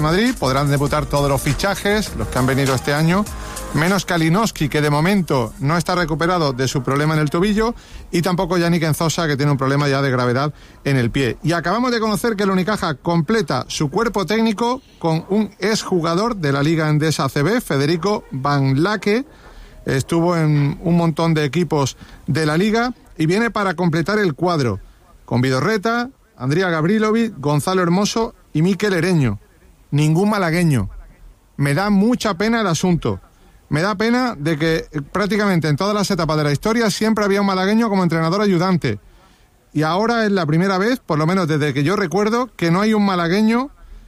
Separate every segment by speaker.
Speaker 1: Madrid. Podrán debutar todos los fichajes, los que han venido este año, menos Kalinowski, que de momento no está recuperado de su problema en el tobillo, y tampoco Yannick Enzosa, que tiene un problema ya de gravedad en el pie. Y acabamos de conocer que el Unicaja completa su cuerpo técnico con un exjugador de la Liga Endesa ACB, Federico Van Laque. Estuvo en un montón de equipos de la Liga y viene para completar el cuadro con Vidorreta, Andrea Gavrilovic, Gonzalo Hermoso y Mikel Ereño. Ningún malagueño. Me da mucha pena el asunto. Me da pena de que prácticamente en todas las etapas de la historia siempre había un malagueño como entrenador ayudante. Y ahora es la primera vez, por lo menos desde que yo recuerdo, que no hay un malagueño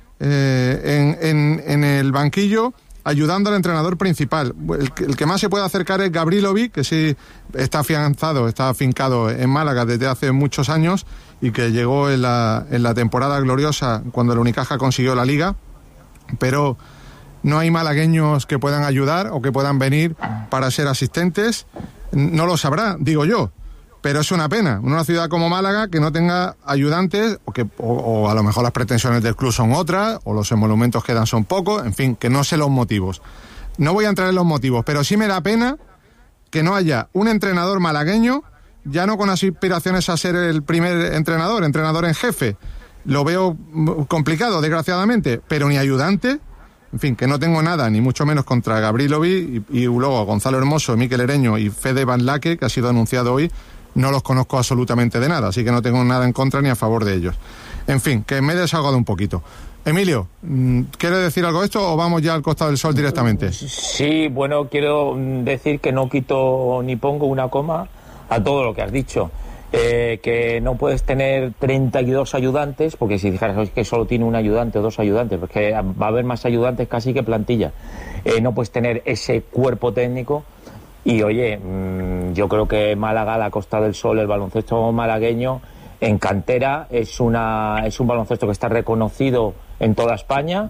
Speaker 1: en el banquillo ayudando al entrenador principal. El que más se puede acercar es Gavrilovic, que sí está afianzado, está afincado en Málaga desde hace muchos años y que llegó en la temporada gloriosa cuando el Unicaja consiguió la Liga. Pero no hay malagueños que puedan ayudar o que puedan venir para ser asistentes. No lo sabrá, digo yo, pero es una pena. Una ciudad como Málaga que no tenga ayudantes o a lo mejor las pretensiones del club son otras o los emolumentos que dan son pocos, en fin, que no sé los motivos. No voy a entrar en los motivos, pero sí me da pena que no haya un entrenador malagueño, ya no con aspiraciones a ser el primer entrenador en jefe. Lo veo complicado, desgraciadamente, pero ni ayudante. En fin, que no tengo nada, ni mucho menos contra Gavrilovic y luego Gonzalo Hermoso, Mikel Ereño y Fede Van Laque, que ha sido anunciado hoy. No los conozco absolutamente de nada, así que no tengo nada en contra ni a favor de ellos. En fin, que me he desahogado un poquito. Emilio, ¿quiere decir algo de esto o vamos ya al Costa del Sol directamente?
Speaker 2: Sí, bueno, quiero decir que no quito ni pongo una coma a todo lo que has dicho. Que no puedes tener 32 ayudantes, porque si dijeras que solo tiene un ayudante o dos ayudantes, porque va a haber más ayudantes casi que plantilla. No puedes tener ese cuerpo técnico. Y oye, yo creo que Málaga, la Costa del Sol, el baloncesto malagueño en cantera es un baloncesto que está reconocido en toda España.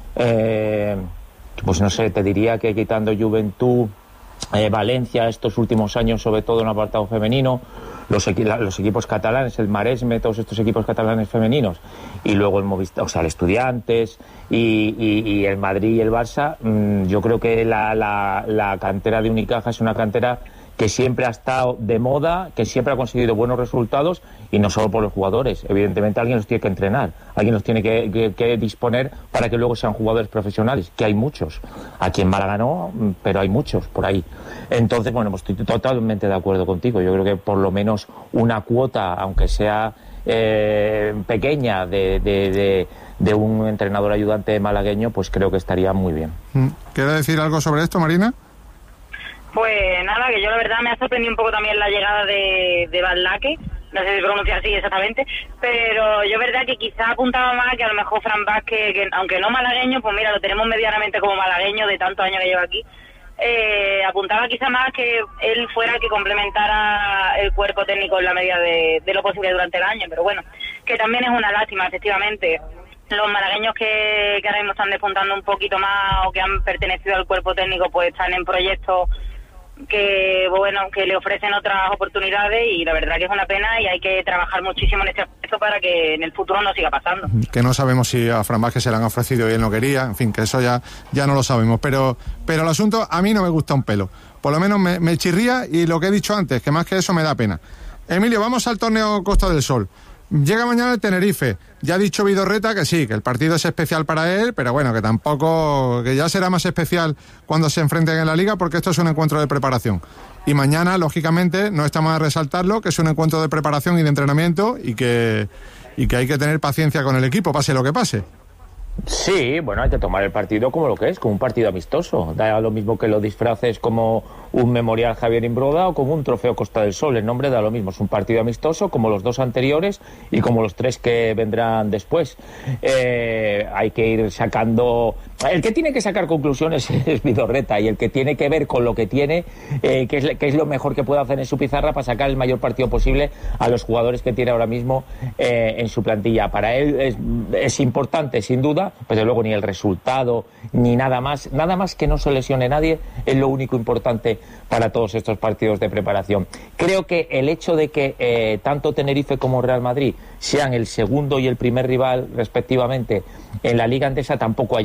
Speaker 2: Pues no sé, te diría que quitando Juventud, Valencia, estos últimos años, sobre todo en el apartado femenino, los equipos catalanes, el Maresme, todos estos equipos catalanes femeninos, y luego el Movistar, o sea, el Estudiantes y el Madrid y el Barça, yo creo que la cantera de Unicaja es una cantera que siempre ha estado de moda, que siempre ha conseguido buenos resultados, y no solo por los jugadores. Evidentemente alguien los tiene que entrenar, alguien los tiene que disponer para que luego sean jugadores profesionales, que hay muchos. Aquí en Málaga no, pero hay muchos por ahí. Entonces, bueno, pues estoy totalmente de acuerdo contigo. Yo creo que por lo menos una cuota, aunque sea pequeña, de un entrenador ayudante malagueño, pues creo que estaría muy bien.
Speaker 1: ¿Quiere decir algo sobre esto, Marina?
Speaker 3: Pues nada, que yo la verdad me ha sorprendido un poco también la llegada de Van Laque, no sé si pronuncia así exactamente, pero yo verdad que quizá apuntaba más que a lo mejor Fran Vázquez, que aunque no malagueño, pues mira, lo tenemos medianamente como malagueño de tantos años que lleva aquí, apuntaba quizá más que él fuera el que complementara el cuerpo técnico en la medida de lo posible durante el año, pero bueno, que también es una lástima, efectivamente. Los malagueños que ahora mismo están despuntando un poquito más o que han pertenecido al cuerpo técnico, pues están en proyectos que le ofrecen otras oportunidades, y la verdad que es una pena y hay que trabajar muchísimo en este aspecto para que en el futuro no siga pasando.
Speaker 1: Que no sabemos si a Fran Vázquez se le han ofrecido y él no quería, en fin, que eso ya no lo sabemos, pero el asunto a mí no me gusta un pelo, por lo menos me chirría, y lo que he dicho antes, que más que eso me da pena. Emilio, vamos al torneo Costa del Sol. Llega mañana el Tenerife. Ya ha dicho Vidorreta que sí, que el partido es especial para él, pero bueno, que tampoco, que ya será más especial cuando se enfrenten en la Liga, porque esto es un encuentro de preparación. Y mañana, lógicamente, no está mal resaltarlo, que es un encuentro de preparación y de entrenamiento, y que hay que tener paciencia con el equipo, pase lo que pase.
Speaker 2: Sí, bueno, hay que tomar el partido como lo que es, como un partido amistoso. Da lo mismo que lo disfraces como un memorial Javier Imbroda o como un trofeo Costa del Sol. El nombre da lo mismo, es un partido amistoso como los dos anteriores y como los tres que vendrán después. Hay que ir sacando el que tiene que sacar conclusiones es Vidorreta, y el que tiene que ver con lo que tiene, que es lo mejor que puede hacer en su pizarra para sacar el mayor partido posible a los jugadores que tiene ahora mismo en su plantilla. Para él es importante, sin duda, pues de luego ni el resultado ni nada más que no se lesione nadie es lo único importante para todos estos partidos de preparación. Creo que el hecho de que tanto Tenerife como Real Madrid sean el segundo y el primer rival respectivamente en la Liga Endesa tampoco